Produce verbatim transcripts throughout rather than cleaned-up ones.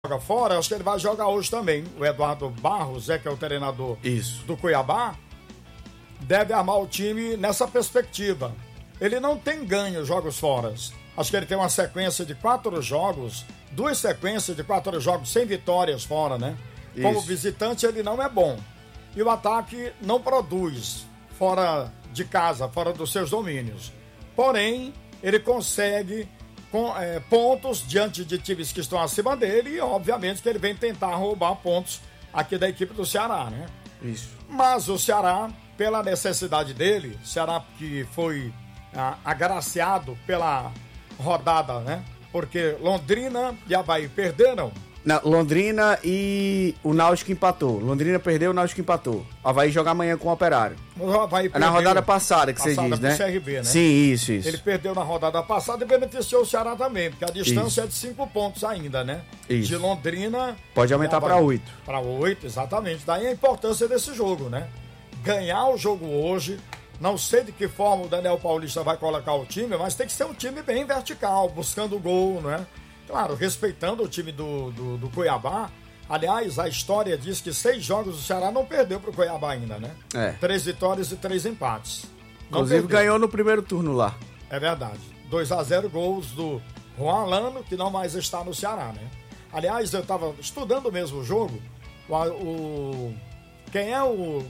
joga fora, acho que ele vai jogar hoje também. O Eduardo Barros, é que é o treinador Isso. do Cuiabá, deve armar o time nessa perspectiva. Ele não tem ganho jogos fora. Acho que ele tem uma sequência de quatro jogos, duas sequências de quatro jogos sem vitórias fora, né? Isso. Como visitante ele não é bom. E o ataque não produz fora de casa, fora dos seus domínios. Porém, ele consegue com, é, pontos diante de times que estão acima dele e, obviamente, que ele vem tentar roubar pontos aqui da equipe do Ceará, né? Isso. Mas o Ceará, pela necessidade dele, Ceará que foi ah, agraciado pela rodada, né? Porque Londrina e Avaí perderam. Na, Londrina e o Náutico empatou. Londrina perdeu, o Náutico empatou. Avaí joga amanhã com o Operário. O Avaí perdeu, na rodada passada que passada você diz, né? C R B, né? Sim, isso, isso. Ele perdeu na rodada passada e beneficiou o Ceará também, porque a distância isso. é de cinco pontos ainda, né? Isso. De Londrina... Pode aumentar para oito. Para oito, exatamente. Daí a importância desse jogo, né? Ganhar o jogo hoje. Não sei de que forma o Daniel Paulista vai colocar o time, mas tem que ser um time bem vertical, buscando gol, né? Claro, respeitando o time do, do, do Cuiabá. Aliás, a história diz que seis jogos o Ceará não perdeu pro Cuiabá ainda, né? É. Três vitórias e três empates. Não Inclusive perdeu. Ganhou no primeiro turno lá. É verdade. dois a zero gols do Juan Alano, que não mais está no Ceará, né? Aliás, eu estava estudando mesmo o jogo. O, o, quem é o,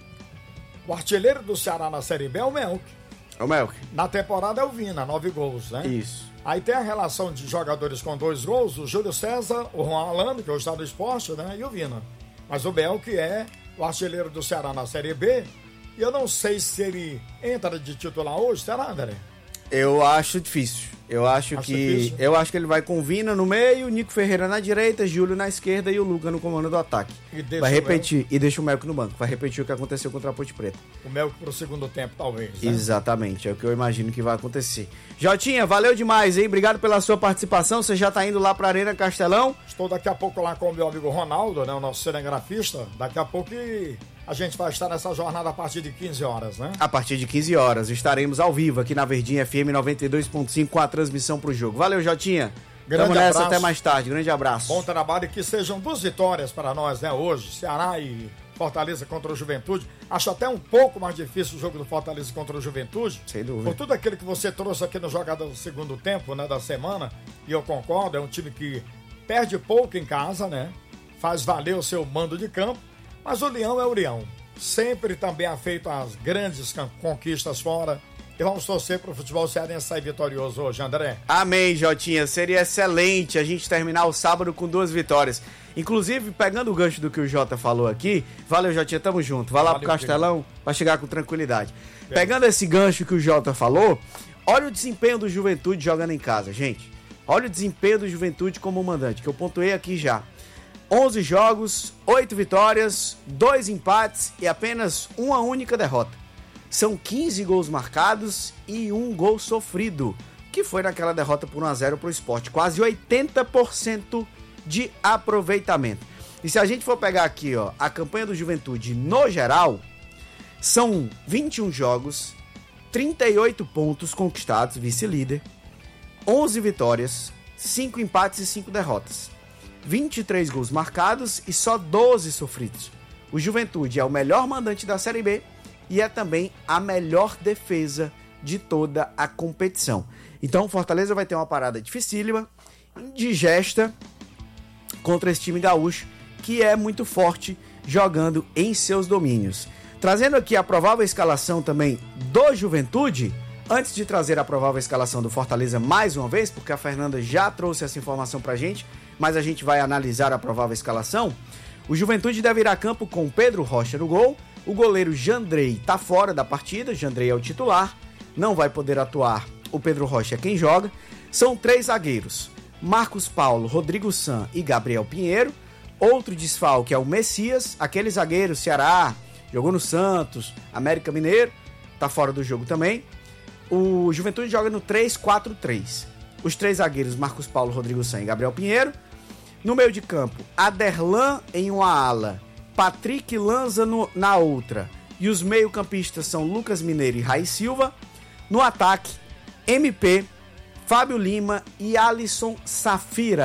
o artilheiro do Ceará na Série B é o Melk. É o Melk. Na temporada é o Vina, nove gols, né? Isso. Aí tem a relação de jogadores com dois gols, o Júlio César, o Juan Alano, que hoje está no esporte, né? E o Vina. Mas o Melk é o artilheiro do Ceará na Série B. E eu não sei se ele entra de titular hoje, será, André? Eu acho difícil. Eu acho, acho que difícil. Eu acho que ele vai com Vina no meio, Nico Ferreira na direita, Júlio na esquerda e o Luca no comando do ataque. Vai repetir e deixa o Melk no banco. Vai repetir o que aconteceu contra a Ponte Preta. O Melk pro segundo tempo, talvez. Né? Exatamente, é o que eu imagino que vai acontecer. Jotinha, valeu demais, hein? Obrigado pela sua participação. Você já tá indo lá pra Arena Castelão? Estou daqui a pouco lá com o meu amigo Ronaldo, né? O nosso cinegrafista. Daqui a pouco a gente vai estar nessa jornada a partir de quinze horas, né? A partir de quinze horas estaremos ao vivo aqui na Verdinha F M noventa e dois ponto cinco com a transmissão pro jogo. Valeu, Jotinha. Grande Tamo nessa, abraço. até mais tarde. Grande abraço. Bom trabalho e que sejam duas vitórias para nós, né? Hoje, Ceará e Fortaleza contra o Juventude. Acho até um pouco mais difícil o jogo do Fortaleza contra o Juventude. Sem dúvida. Por tudo aquilo que você trouxe aqui no Jogada do Segundo Tempo, né? Da semana. E eu concordo, é um time que perde pouco em casa, né? Faz valer o seu mando de campo. Mas o Leão é o Leão. Sempre também ha feito as grandes conquistas fora. E vamos torcer para o futebol cearense sair vitorioso hoje, André. Amém, Jotinha. Seria excelente a gente terminar o sábado com duas vitórias. Inclusive, pegando o gancho do que o Jota falou aqui, valeu, Jotinha, tamo junto. Vai lá valeu, pro Castelão para chegar com tranquilidade. Bem. Pegando esse gancho que o Jota falou, olha o desempenho do Juventude jogando em casa, gente. Olha o desempenho do Juventude como mandante, que eu pontuei aqui já. onze jogos, oito vitórias, dois empates e apenas uma única derrota. São quinze gols marcados e um gol sofrido, que foi naquela derrota por um a zero para o Sport. Quase oitenta por cento de aproveitamento. E se a gente for pegar aqui, ó, a campanha do Juventude no geral, são vinte e um jogos, trinta e oito pontos conquistados, vice-líder, onze vitórias, cinco empates e cinco derrotas. vinte e três gols marcados e só doze sofridos. O Juventude é o melhor mandante da Série B e é também a melhor defesa de toda a competição. Então o Fortaleza vai ter uma parada dificílima, indigesta, contra esse time gaúcho, que é muito forte jogando em seus domínios. Trazendo aqui a provável escalação também do Juventude, antes de trazer a provável escalação do Fortaleza mais uma vez, porque a Fernanda já trouxe essa informação pra gente, mas a gente vai analisar a provável escalação. O Juventude deve ir a campo com Pedro Rocha no gol. O goleiro Jandrei tá fora da partida, Jandrei é o titular, não vai poder atuar, o Pedro Rocha é quem joga. São três zagueiros, Marcos Paulo, Rodrigo San e Gabriel Pinheiro. Outro desfalque é o Messias, aquele zagueiro Ceará, jogou no Santos, América Mineiro, tá fora do jogo também. O Juventude joga no três quatro três. Os três zagueiros, Marcos Paulo, Rodrigo San e Gabriel Pinheiro. No meio de campo, Aderlan em uma ala, Patrick Lanza no, na outra. E os meio-campistas são Lucas Mineiro e Rai Silva. No ataque, M P, Fábio Lima e Alisson Safira.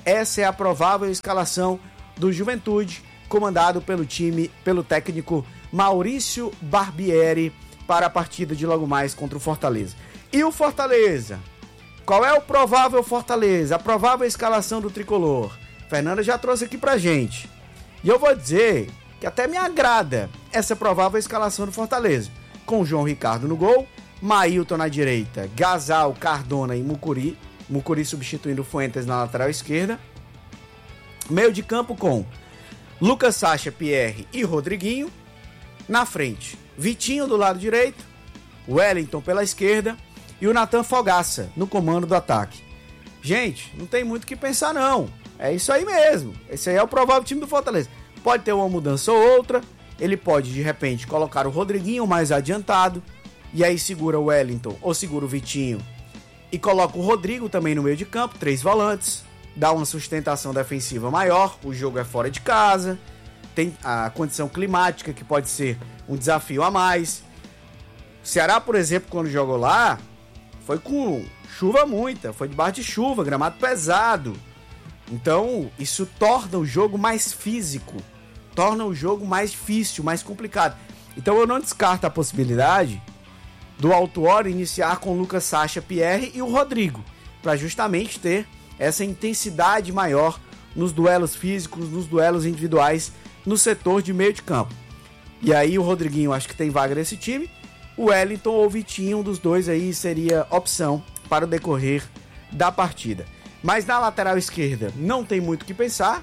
essa é a provável escalação do Juventude, comandado pelo time, pelo técnico Maurício Barbieri, para a partida de logo mais contra o Fortaleza. E o Fortaleza? Qual é o provável Fortaleza? A provável escalação do Tricolor? Fernanda já trouxe aqui pra gente. E eu vou dizer que até me agrada essa provável escalação do Fortaleza. Com João Ricardo no gol, Mailton na direita, Gasal, Cardona e Mucuri. Mucuri substituindo Fuentes na lateral esquerda. Meio de campo com Lucas Sacha, Pierre e Rodriguinho. Na frente, Vitinho do lado direito, Wellington pela esquerda e o Natan Fogaça no comando do ataque. Gente, não tem muito o que pensar não. É isso aí mesmo. Esse aí é o provável time do Fortaleza. Pode ter uma mudança ou outra. Ele pode, de repente, colocar o Rodriguinho mais adiantado. E aí segura o Wellington ou segura o Vitinho. E coloca o Rodrigo também no meio de campo. Três volantes. Dá uma sustentação defensiva maior. O jogo é fora de casa. Tem a condição climática que pode ser um desafio a mais. O Ceará, por exemplo, quando jogou lá, foi com chuva muita. Foi debaixo de chuva, gramado pesado. Então, isso torna o jogo mais físico, torna o jogo mais difícil, mais complicado. Então, eu não descarto a possibilidade do Autuori iniciar com o Lucas Sacha, Pierre e o Rodrigo, para justamente ter essa intensidade maior nos duelos físicos, nos duelos individuais, no setor de meio de campo. E aí, o Rodriguinho acho que tem vaga nesse time. O Wellington ou o Vitinho, um dos dois aí seria opção para o decorrer da partida. Mas na lateral esquerda não tem muito o que pensar.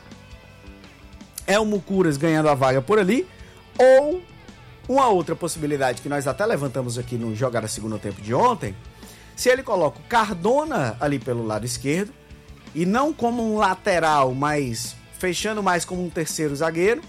É o Mucuras ganhando a vaga por ali. Ou uma outra possibilidade que nós até levantamos aqui no Jogar a Segundo Tempo de ontem. Se ele coloca o Cardona ali pelo lado esquerdo. E não como um lateral, mas fechando mais como um terceiro zagueiro.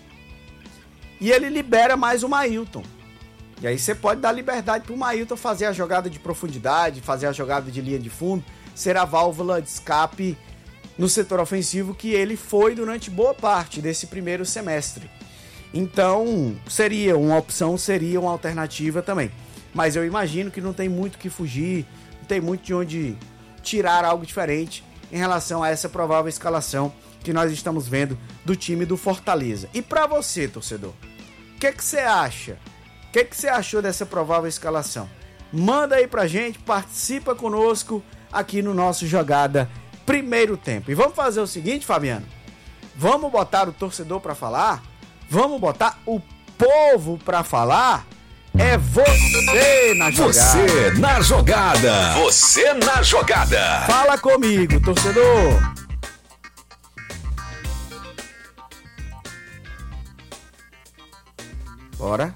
E ele libera mais o Mailton. E aí você pode dar liberdade para o Mailton fazer a jogada de profundidade, fazer a jogada de linha de fundo. Ser a válvula de escape no setor ofensivo que ele foi durante boa parte desse primeiro semestre. Então, seria uma opção, seria uma alternativa também. Mas eu imagino que não tem muito o que fugir, não tem muito de onde tirar algo diferente em relação a essa provável escalação que nós estamos vendo do time do Fortaleza. E para você, torcedor, o que que você acha? O que que você achou dessa provável escalação? Manda aí pra gente, participa conosco aqui no nosso Jogada Primeiro Tempo. E vamos fazer o seguinte, Fabiano. Vamos botar o torcedor pra falar? Vamos botar o povo pra falar? É você na jogada. Você na jogada. Você na jogada. Fala comigo, torcedor. Bora.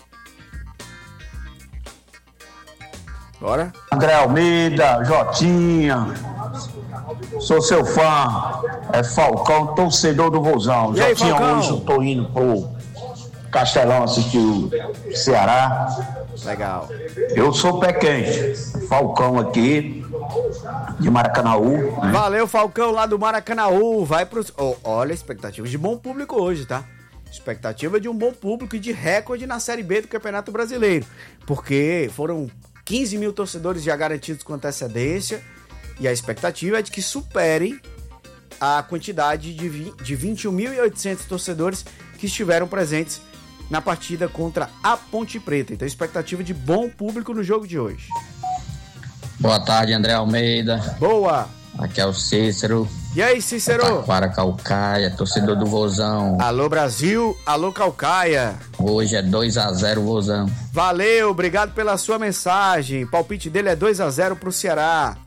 Bora. André Almeida, Jotinha, sou seu fã, é Falcão, torcedor do Vozão. E aí, Jotinha, Falcão? hoje eu tô indo pro Castelão assistir o Ceará. Legal. Eu sou pé quente, Falcão aqui, de Maracanaú. Né? Valeu, Falcão, lá do Maracanaú. Vai pros... Oh, olha, expectativa de bom público hoje, tá? Expectativa de um bom público e de recorde na Série B do Campeonato Brasileiro. Porque foram quinze mil torcedores já garantidos com antecedência. E a expectativa é de que superem a quantidade de vinte e um mil e oitocentos torcedores que estiveram presentes na partida contra a Ponte Preta. Então, expectativa de bom público no jogo de hoje. Boa tarde, André Almeida. Boa! Aqui é o Cícero. E aí, Cícero? Taquara, Calcaia, torcedor do Vozão. Alô, Brasil. Alô, Calcaia. Hoje é dois a zero Vozão. Valeu, obrigado pela sua mensagem. O palpite dele é dois a zero pro Ceará.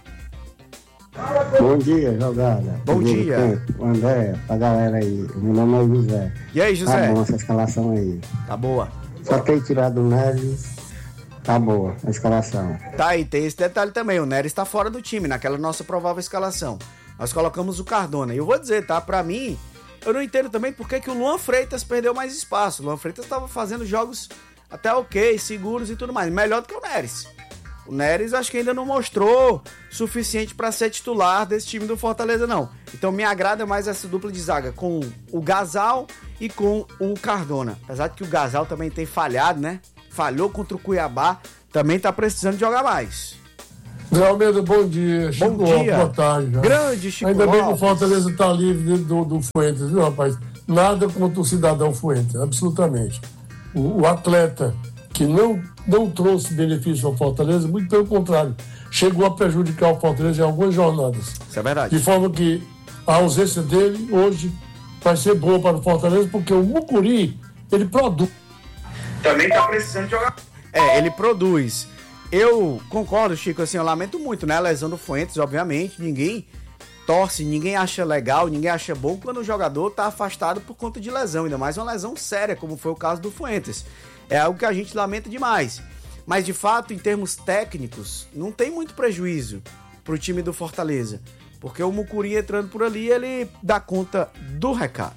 Bom dia, jogada. Bom Primeiro dia. tempo. André, pra galera aí. Meu nome é José. E aí, José? Tá bom essa escalação aí. Tá boa. Só tem tirado o Neres. Tá boa a escalação. Tá aí, tem esse detalhe também. O Neres tá fora do time, naquela nossa provável escalação. Nós colocamos o Cardona. E eu vou dizer, tá? Pra mim, eu não entendo também porque que o Luan Freitas perdeu mais espaço. O Luan Freitas tava fazendo jogos até ok, seguros e tudo mais. Melhor do que o Neres. O Neres acho que ainda não mostrou suficiente para ser titular desse time do Fortaleza, não. Então me agrada mais essa dupla de zaga com o Gasal e com o Cardona. Apesar de que o Gasal também tem falhado, né? Falhou contra o Cuiabá, também tá precisando jogar mais. Zé Almeida, bom dia. Chico Bom Lopes, dia. boa tarde. Já. Grande Chico Ainda bem que o Lopes. Fortaleza está livre do, do Fuentes, viu, rapaz? Nada contra o cidadão Fuentes, absolutamente. O, o atleta que não, não trouxe benefício ao Fortaleza, muito pelo contrário, chegou a prejudicar o Fortaleza em algumas jornadas. Isso é verdade. De forma que a ausência dele hoje vai ser boa para o Fortaleza, porque o Mucuri, ele produz. Também tá precisando jogar. É, ele produz. Eu concordo, Chico, assim, eu lamento muito, né? A lesão do Fuentes, obviamente, ninguém torce, ninguém acha legal, ninguém acha bom quando o jogador tá afastado por conta de lesão, ainda mais uma lesão séria, como foi o caso do Fuentes. É algo que a gente lamenta demais. Mas, de fato, em termos técnicos, não tem muito prejuízo pro time do Fortaleza, porque o Mucuri entrando por ali, ele dá conta do recado.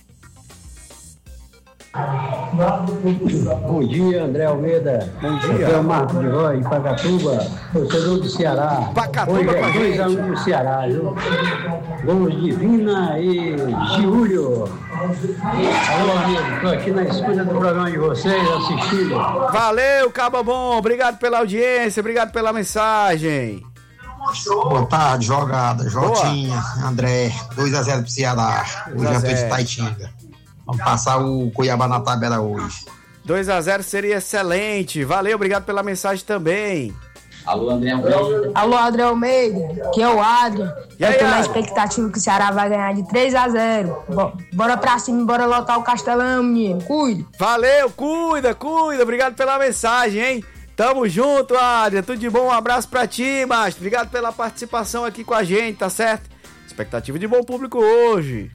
Bom dia, André Almeida. Bom dia. Aqui é o Marco de Roy, em Pacatuba, torcedor do Ceará. Pacatuba Hoje com a é dois a gente. um do Ceará, viu? Gols de Vina e Giulio. Alô, amigo, tô aqui na escuta do programa de vocês, assistindo. Valeu, Caba Bom. Obrigado pela audiência, obrigado pela mensagem. Boa tarde, jogada. Jotinha, André, dois a zero pro Ceará. Hoje é feito de Taitinga. Vamos passar o Cuiabá na tabela hoje. dois a zero seria excelente. Valeu, obrigado pela mensagem também. Alô, André Almeida. Alô, André Almeida, que é o Adrian. E aí, Eu tô na Adrian? expectativa que o Ceará vai ganhar de três a zero. Bo- Bora pra cima, bora lotar o Castelão, menino. Cuide. Valeu, cuida, cuida. Obrigado pela mensagem, hein? Tamo junto, Adrian. Tudo de bom, um abraço pra ti, macho. Obrigado pela participação aqui com a gente, tá certo? Expectativa de bom público hoje.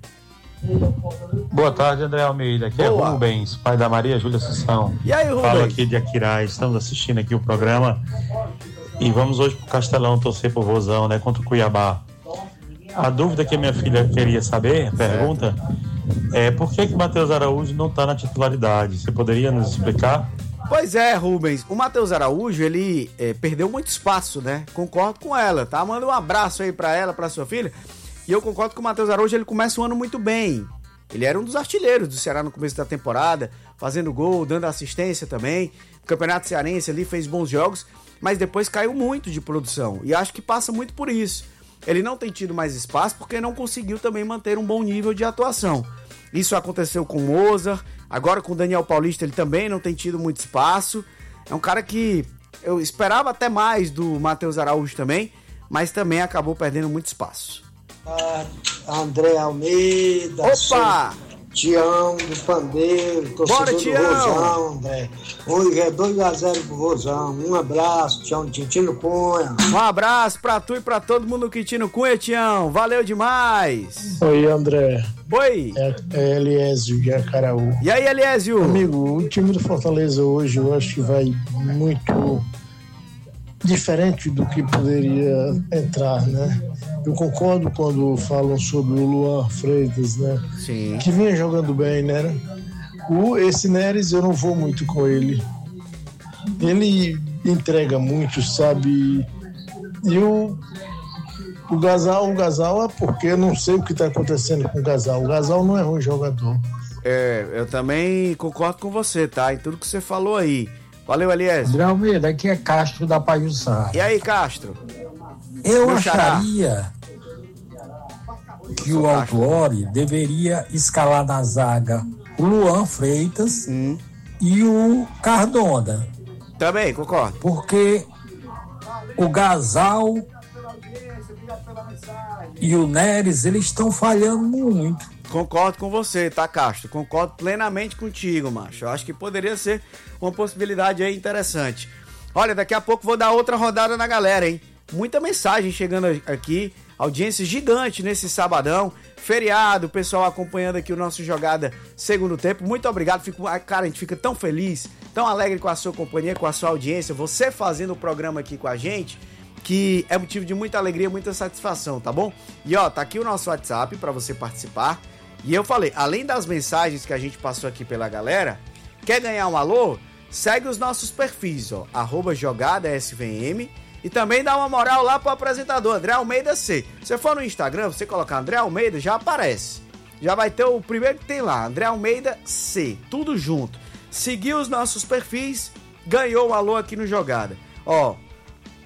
Boa tarde, André Almeida. Aqui Boa. é Rubens, pai da Maria Júlia Assunção. E aí, Rubens? Falo aqui de Aquirá, estamos assistindo aqui o programa e vamos hoje pro Castelão torcer pro Vozão, né, contra o Cuiabá. A dúvida que a minha filha queria saber, pergunta, é por que que o Matheus Araújo não tá na titularidade? Você poderia nos explicar? Pois é, Rubens. O Matheus Araújo, ele é, perdeu muito espaço, né? Concordo com ela, tá? Manda um abraço aí pra ela, pra sua filha. E eu concordo que o Matheus Araújo, ele começa o ano muito bem. Ele era um dos artilheiros do Ceará no começo da temporada, fazendo gol, dando assistência também. O Campeonato Cearense ali fez bons jogos, mas depois caiu muito de produção. E acho que passa muito por isso. Ele não tem tido mais espaço porque não conseguiu também manter um bom nível de atuação. Isso aconteceu com o Mozart, agora com o Daniel Paulista ele também não tem tido muito espaço. É um cara que eu esperava até mais do Matheus Araújo também, mas também acabou perdendo muito espaço. André Almeida. Opa! Tião do Pandeiro, torcedor Bora, do Tião! Rosão, André. Hoje é dois a zero pro Rosão. Um abraço, Tião de Tintino Cunha. Um abraço pra tu e pra todo mundo do Quintino Cunha, Tião. Valeu demais. Oi, André. Oi. É, é Eliésio de Acaraú. E aí, Eliésio? Amigo, o time do Fortaleza hoje eu acho que vai muito diferente do que poderia entrar, né? Eu concordo quando falam sobre o Luan Freitas, né? Sim. Que vinha jogando bem, né? O, esse Neres eu não vou muito com ele. Ele entrega muito, sabe? E o, o Gasal, o Gasal é porque eu não sei o que está acontecendo com o Gasal. O Gasal não é ruim jogador. É, eu também concordo com você, tá? Em tudo que você falou aí. Valeu, Eliésio. André Almeida, aqui é Castro da Pajuçá. E aí, Castro? Eu Meu xará. acharia que o Autuori deveria escalar na zaga o Luan Freitas hum. e o Cardona. Também, concordo. Porque o Gasal e o Neres, eles estão falhando muito. Concordo com você, tá, Castro? Concordo plenamente contigo, macho. Eu acho que poderia ser uma possibilidade aí interessante. Olha, daqui a pouco vou dar outra rodada na galera, hein? Muita mensagem chegando aqui, audiência gigante nesse sabadão, feriado, o pessoal acompanhando aqui o nosso Jogada Segundo Tempo. Muito obrigado, fico, cara, a gente fica tão feliz, tão alegre com a sua companhia, com a sua audiência, você fazendo o programa aqui com a gente, que é motivo de muita alegria, muita satisfação, tá bom? E ó, tá aqui o nosso WhatsApp para você participar. E eu falei, além das mensagens que a gente passou aqui pela galera, quer ganhar um alô? Segue os nossos perfis, ó, arroba Jogada S V M, e também dá uma moral lá pro apresentador, André Almeida C. Se você for no Instagram, você colocar André Almeida, já aparece. Já vai ter o primeiro que tem lá, André Almeida C, tudo junto. Seguiu os nossos perfis, ganhou um alô aqui no Jogada. Ó,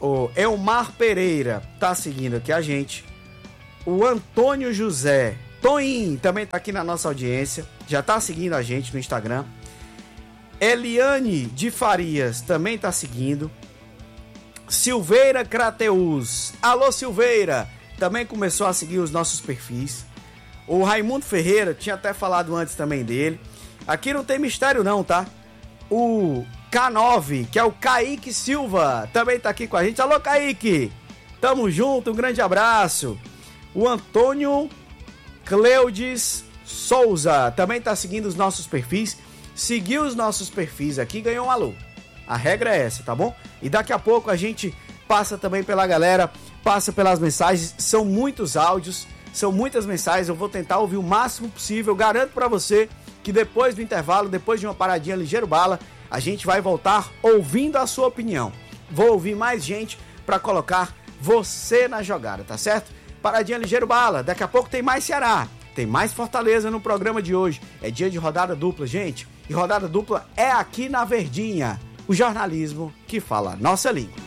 O Elmar Pereira tá seguindo aqui a gente. O Antônio José Toim também tá aqui na nossa audiência. Já tá seguindo a gente no Instagram. Eliane de Farias também tá seguindo. Silveira Crateus. Alô, Silveira. Também começou a seguir os nossos perfis. O Raimundo Ferreira, tinha até falado antes também dele. Aqui não tem mistério não, tá? O K nove, que é o Kaique Silva, também tá aqui com a gente. Alô, Kaique! Tamo junto, um grande abraço. O Antônio Cleudes Souza também tá seguindo os nossos perfis. Seguiu os nossos perfis aqui, ganhou um alô. A regra é essa, tá bom? E daqui a pouco a gente passa também pela galera, passa pelas mensagens. São muitos áudios, são muitas mensagens. Eu vou tentar ouvir o máximo possível. Garanto pra você que depois do intervalo, depois de uma paradinha ligeiro bala, a gente vai voltar ouvindo a sua opinião. Vou ouvir mais gente pra colocar você na jogada, tá certo? Paradinha ligeiro bala. Daqui a pouco tem mais Ceará, tem mais Fortaleza no programa de hoje. É dia de rodada dupla, gente. E rodada dupla é aqui na Verdinha, o jornalismo que fala a nossa língua.